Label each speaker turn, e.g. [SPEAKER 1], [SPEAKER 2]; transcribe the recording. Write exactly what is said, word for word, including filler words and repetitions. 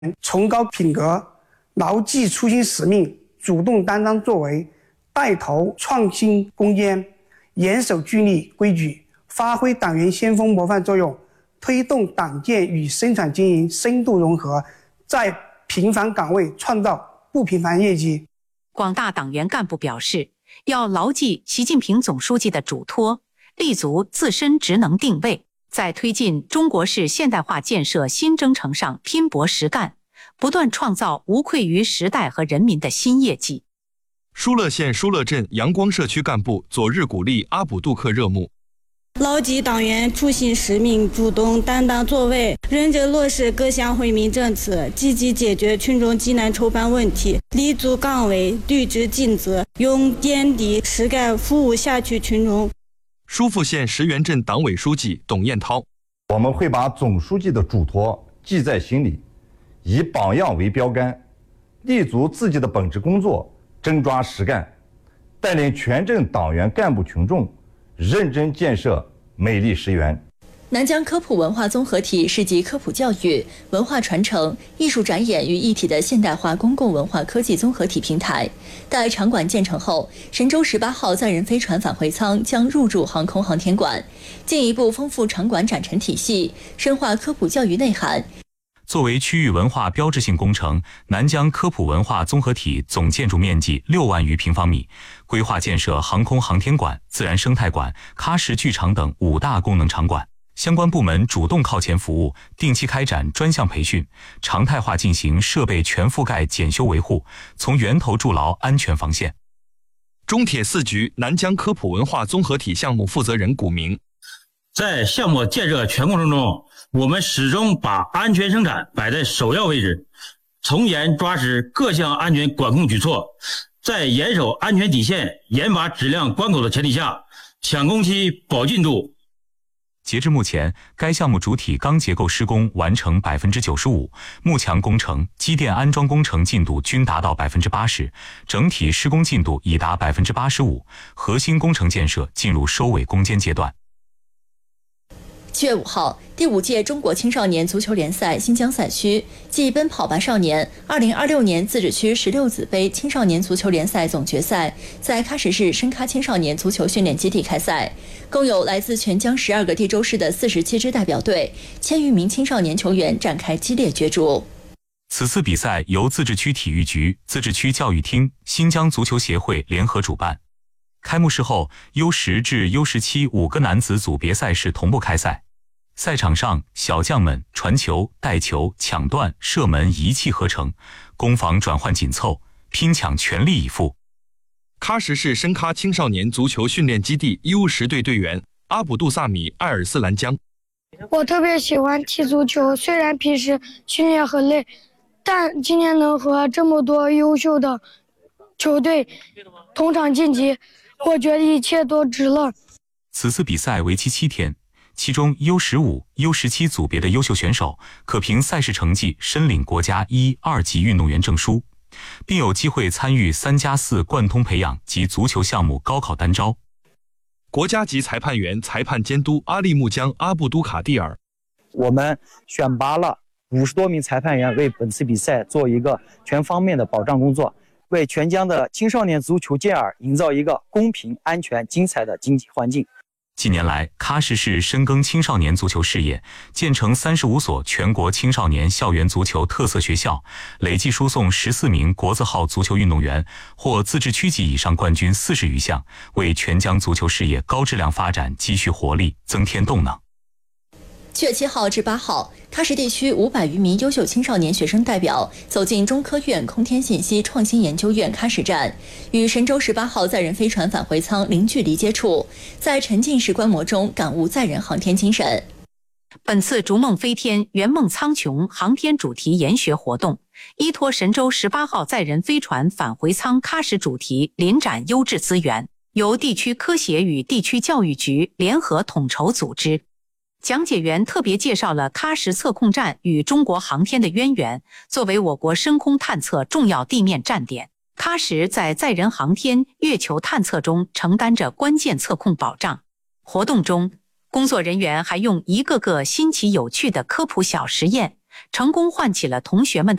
[SPEAKER 1] 崇高品格，牢记初心使命，主动担当作为，带头创新攻坚，严守纪律规矩，发挥党员先锋模范作用，推动党建与生产经营深度融合，在平凡岗位创造不平凡业绩。
[SPEAKER 2] 广大党员干部表示，要牢记习近平总书记的嘱托，立足自身职能定位，在推进中国式现代化建设新征程上拼搏实干，不断创造无愧于时代和人民的新业绩。
[SPEAKER 3] 疏勒县疏勒镇阳光社区干部昨日鼓励阿卜杜克热木，
[SPEAKER 4] 牢记党员初心使命，主动担当作为，认真落实各项惠民政策，积极解决群众急难愁烦问题，立足岗位，履职尽责，用点滴实干服务辖区群众。
[SPEAKER 3] 疏附县石原镇党委书记董彦涛，
[SPEAKER 5] 我们会把总书记的嘱托记在心里，以榜样为标杆，立足自己的本职工作，真抓实干，带领全镇党员干部群众认真建设美丽石原。
[SPEAKER 6] 南疆科普文化综合体是集科普教育、文化传承、艺术展演于一体的现代化公共文化科技综合体平台。待场馆建成后，神舟十八号载人飞船返回舱将入驻航空航天馆，进一步丰富场馆展陈体系，深化科普教育内涵。
[SPEAKER 7] 作为区域文化标志性工程，南疆科普文化综合体总建筑面积六万余平方米，规划建设航空航天馆、自然生态馆、喀什剧场等五大功能场馆。相关部门主动靠前服务，定期开展专项培训，常态化进行设备全覆盖检修维护，从源头筑牢安全防线。
[SPEAKER 3] 中铁四局南疆科普文化综合体项目负责人古明，
[SPEAKER 8] 在项目建设全过程中，我们始终把安全生产摆在首要位置，从严抓实各项安全管控举措，在严守安全底线、严把质量关口的前提下，抢工期保进度。
[SPEAKER 7] 截至目前，该项目主体钢结构施工完成 百分之九十五， 幕墙工程、机电安装工程进度均达到 百分之八十， 整体施工进度已达 百分之八十五， 核心工程建设进入收尾攻坚阶段。
[SPEAKER 6] 七月五号，第五届中国青少年足球联赛新疆赛区暨奔跑吧少年二零二六年自治区十六子杯青少年足球联赛总决赛在喀什市深喀青少年足球训练基地开赛，共有来自全疆十二个地州市的四十七支代表队，千余名青少年球员展开激烈角逐。
[SPEAKER 7] 此次比赛由自治区体育局、自治区教育厅、新疆足球协会联合主办。开幕式后 U 十 至 U 十七 五个男子组别赛事同步开赛。赛场上，小将们传球、带球、抢断、射门一气呵成，攻防转换紧凑，拼抢全力以赴。
[SPEAKER 3] 喀什市深喀青少年足球训练基地 U 十 队队员阿卜杜萨米艾尔斯兰江，
[SPEAKER 9] 我特别喜欢踢足球，虽然平时训练很累，但今天能和这么多优秀的球队同场晋级，我觉得一切都值了。
[SPEAKER 7] 此次比赛为期七天，其中 U 十五、U 十七 组别的优秀选手可凭赛事成绩申领国家一、二级运动员证书，并有机会参与三加四贯通培养及足球项目高考单招。
[SPEAKER 3] 国家级裁判员裁判监督阿利木江阿布都卡蒂尔，
[SPEAKER 10] 我们选拔了五十多名裁判员，为本次比赛做一个全方面的保障工作，为全疆的青少年足球健儿营造一个公平、安全、精彩的经济环境。
[SPEAKER 7] 近年来，喀什市深耕青少年足球事业，建成三十五所全国青少年校园足球特色学校，累计输送十四名国字号足球运动员，获自治区级以上冠军四十余项，为全疆足球事业高质量发展积蓄活力，增添动能。
[SPEAKER 6] 七月七号至八号，喀什地区五百余名优秀青少年学生代表走进中科院空天信息创新研究院喀什站，与神舟十八号载人飞船返回舱零距离接触，在沉浸式观摩中感悟载人航天精神。本次逐梦飞天、圆梦苍穹航天主题研学活动，依托神舟十八号载人飞船返回舱喀什主题，联展优质资源，由地区科协与地区教育局联合统筹组织。讲解员特别介绍了喀什测控站与中国航天的渊源，作为我国深空探测重要地面站点，喀什在载人航天、月球探测中承担着关键测控保障。活动中，工作人员还用一个个新奇有趣的科普小实验，
[SPEAKER 2] 成功唤起了同学们的